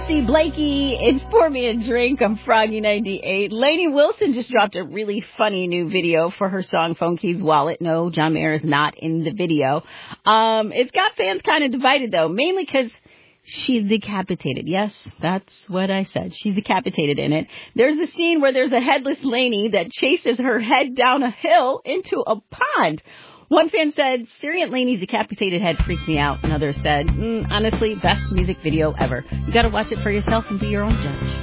Casey Blakey, it's Pour Me a Drink. I'm Froggy98. Lainey Wilson just dropped a really funny new video for her song Phone Keys Wallet. No, John Mayer is not in the video. It's got fans kind of divided, though, mainly because she's decapitated. Yes, that's what I said. She's decapitated in it. There's a scene where there's a headless Lainey that chases her head down a hill into a pond. One fan said, staring at Lainey's decapitated head freaks me out. Another said, honestly, best music video ever. You got to watch it for yourself and be your own judge.